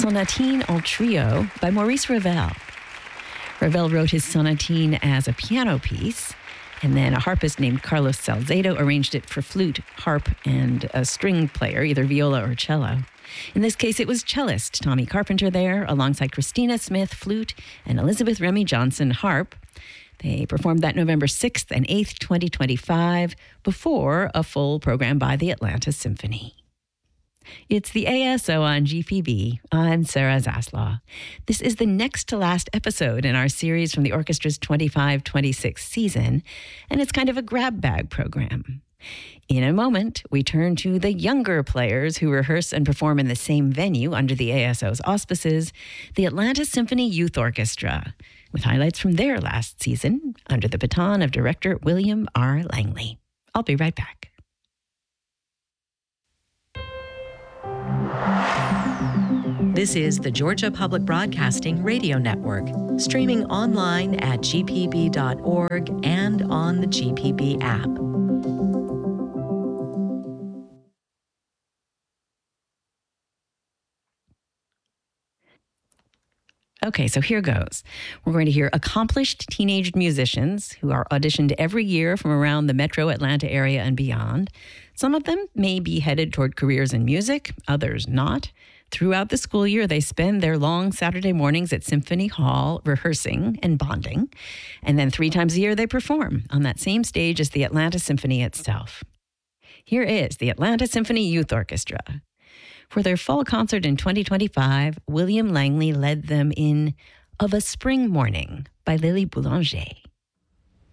Sonatine en Trio by Maurice Ravel. Ravel wrote his sonatine as a piano piece, and then a harpist named Carlos Salcedo arranged it for flute, harp, and a string player, either viola or cello. In this case, it was cellist Tommy Carpenter there, alongside Christina Smith, flute, and Elizabeth Remy Johnson, harp. They performed that November 6th and 8th, 2025, before a full program by the Atlanta Symphony. It's the ASO on GPB. I'm Sarah Zaslaw. This is the next to last episode in our series from the orchestra's 25-26 season, and it's kind of a grab bag program. In a moment, we turn to the younger players who rehearse and perform in the same venue under the ASO's auspices, the Atlanta Symphony Youth Orchestra, with highlights from their last season under the baton of director William R. Langley. I'll be right back. This is the Georgia Public Broadcasting Radio Network, streaming online at gpb.org and on the GPB app. Okay, so here goes. We're going to hear accomplished teenage musicians who are auditioned every year from around the metro Atlanta area and beyond. Some of them may be headed toward careers in music, others not. Throughout the school year, they spend their long Saturday mornings at Symphony Hall rehearsing and bonding. And then 3 times a year, they perform on that same stage as the Atlanta Symphony itself. Here is the Atlanta Symphony Youth Orchestra. For their fall concert in 2025, William Langley led them in Of a Spring Morning by Lily Boulanger.